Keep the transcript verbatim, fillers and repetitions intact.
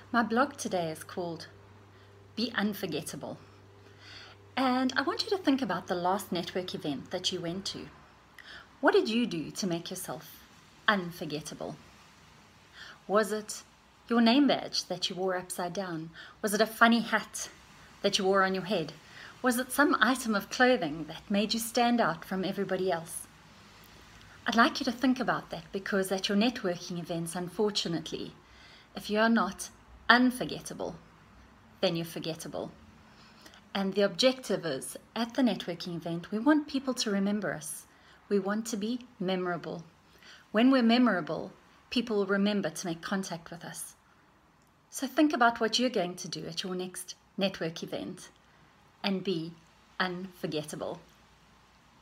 My blog today is called Be Unforgettable. And I want you to think about the last network event that you went to. What did you do to make yourself unforgettable? Was it your name badge that you wore upside down? Was it a funny hat that you wore on your head? Was it some item of clothing that made you stand out from everybody else? I'd like you to think about that, because at your networking events, unfortunately, if you are not unforgettable, then you're forgettable. And the objective is, at the networking event, we want people to remember us. We want to be memorable. When we're memorable, people will remember to make contact with us. So think about what you're going to do at your next network event and be unforgettable.